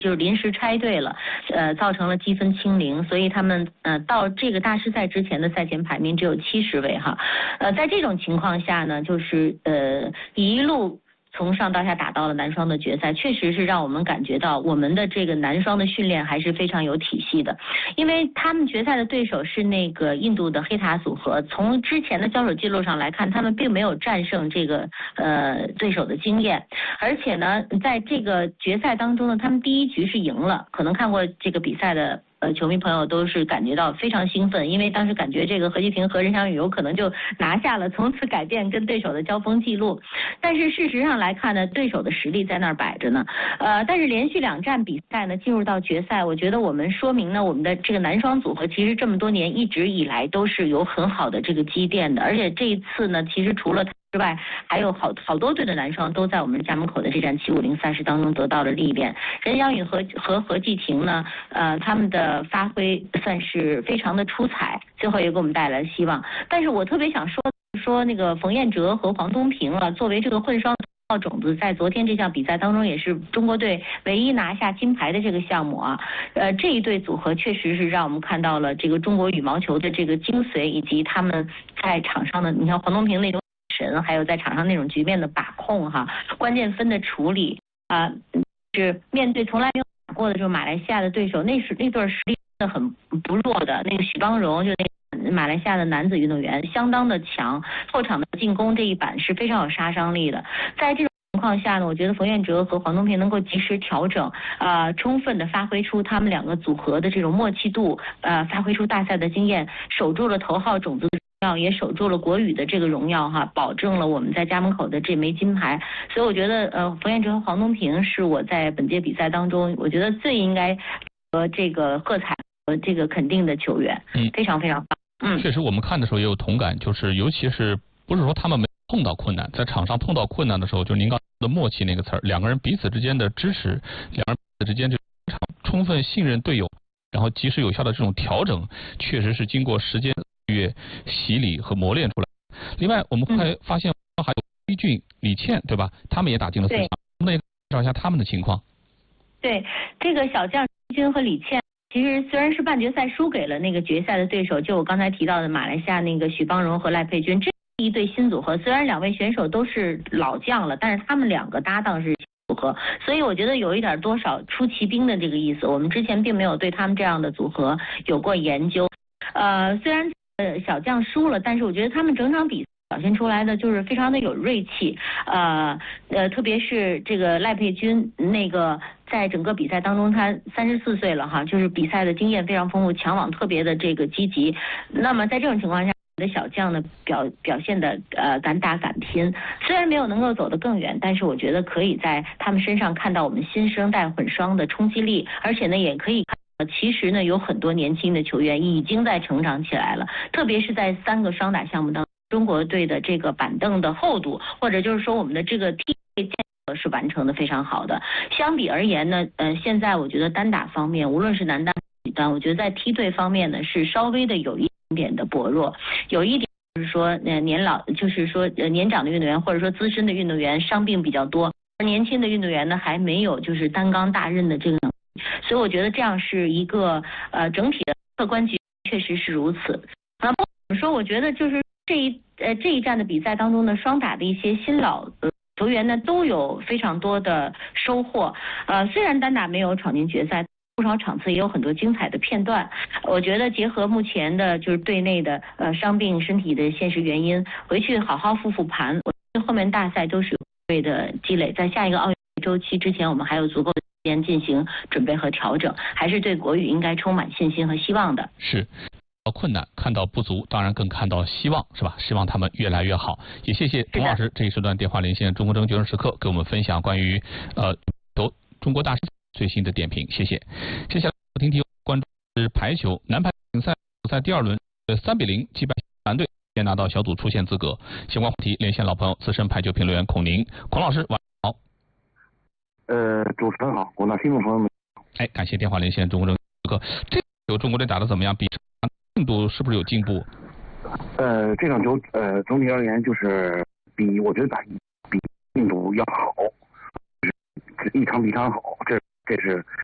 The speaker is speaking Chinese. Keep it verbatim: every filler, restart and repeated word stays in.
就是临时拆队了，呃，造成了积分清零，所以他们呃到这个大师赛之前的赛前排名只有七十位哈，呃，在这种情况下呢，就是呃一路从上到下打到了男双的决赛，确实是让我们感觉到我们的这个男双的训练还是非常有体系的，因为他们决赛的对手是那个印度的黑塔组合，从之前的交手记录上来看，他们并没有战胜这个呃对手的经验，而且呢，在这个决赛当中呢，他们第一局是赢了，可能看过这个比赛的呃，球迷朋友都是感觉到非常兴奋，因为当时感觉这个何继平和任翔宇有可能就拿下了，从此改变跟对手的交锋记录。但是事实上来看呢，对手的实力在那儿摆着呢。呃，但是连续两站比赛呢，进入到决赛，我觉得我们说明呢，我们的这个男双组合其实这么多年一直以来都是有很好的这个积淀的，而且这一次呢，其实除了之外，还有好好多队的男双都在我们家门口的这站七五零赛事当中得到了历练。任翔宇和和何继婷呢，呃，他们的发挥算是非常的出彩，最后也给我们带来了希望。但是我特别想说说那个冯彦哲和黄东萍啊，作为这个混双的种子，在昨天这项比赛当中也是中国队唯一拿下金牌的这个项目啊，呃，这一对组合确实是让我们看到了这个中国羽毛球的这个精髓，以及他们在场上的，你看黄东萍那种神，还有在场上那种局面的把控哈，关键分的处理啊、呃，是面对从来没有打过的这种马来西亚的对手，那是那对实力真的很不弱的，那个许邦荣就那个马来西亚的男子运动员相当的强，后场的进攻这一板是非常有杀伤力的，在这种情况下呢，我觉得冯彦哲和黄东萍能够及时调整，啊、呃，充分的发挥出他们两个组合的这种默契度，呃，发挥出大赛的经验，守住了头号种子的荣耀，也守住了国羽的这个荣耀哈，保证了我们在家门口的这枚金牌。所以我觉得，呃，冯彦哲和黄东萍是我在本届比赛当中，我觉得最应该和这个喝彩和这个肯定的球员，嗯，非常非常棒。嗯， 确实我们看的时候也有同感，就是尤其是不是说他们没碰到困难，在场上碰到困难的时候，就您刚说的默契那个词儿，两个人彼此之间的支持，两个人彼此之间就充分信任队友，然后及时有效的这种调整，确实是经过时间月洗礼和磨练出来。另外，我们会发现还有李俊、李倩，对吧？他们也打进了四强。能不能介绍一下他们的情况？ 对，这个小将李俊和李倩。其实虽然是半决赛输给了那个决赛的对手，就我刚才提到的马来西亚那个许邦荣和赖佩君，这一对新组合，虽然两位选手都是老将了，但是他们两个搭档是新组合，所以我觉得有一点多少出奇兵的这个意思。我们之前并没有对他们这样的组合有过研究。呃，虽然呃小将输了，但是我觉得他们整场比赛表现出来的就是非常的有锐气，呃呃，特别是这个赖佩君那个。在整个比赛当中，他三十四岁了哈，就是比赛的经验非常丰富，抢网特别的这个积极。那么在这种情况下，我们的小将呢表表现的呃敢打敢拼，虽然没有能够走得更远，但是我觉得可以在他们身上看到我们新生代混双的冲击力，而且呢也可以看到其实呢有很多年轻的球员已经在成长起来了，特别是在三个双打项目当中，中国队的这个板凳的厚度，或者就是说我们的这个梯队建是完成的非常好的。相比而言呢，呃，现在我觉得单打方面，无论是男单女单，我觉得在梯队方面呢是稍微的有一点的薄弱，有一点就是说，呃，年老就是说呃年长的运动员或者说资深的运动员伤病比较多，而年轻的运动员呢还没有就是担纲大任的这个能力，所以我觉得这样是一个呃整体的客观局确实是如此。啊，不过说我觉得就是这一呃这一站的比赛当中呢，双打的一些新老呃。球员呢都有非常多的收获，呃，虽然单打没有闯进决赛，不少场次也有很多精彩的片段。我觉得结合目前的就是队内的呃伤病身体的现实原因，回去好好复复盘，我觉得后面大赛都是有对的积累，在下一个奥运周期之前，我们还有足够的时间进行准备和调整，还是对国羽应该充满信心和希望的。 是。到困难，看到不足，当然更看到希望，是吧？希望他们越来越好。也谢谢童老师这一时段电话连线中国争决胜时刻，给我们分享关于呃由中国大师最新的点评，谢谢。接下来我听题关注是排球男排比赛赛第二轮，三比零击败男队，先拿到小组出线资格。相关话题连线老朋友资深排球评论员孔宁，孔老师晚上好。 呃，主持人好，我的听众朋友们， 哎，感谢电话连线中国争时刻。这有中国队打得怎么样？比印度是不是有进步？ 呃，这场球呃总体而言就是比我觉得打比印度要好，一场比一场好，这这是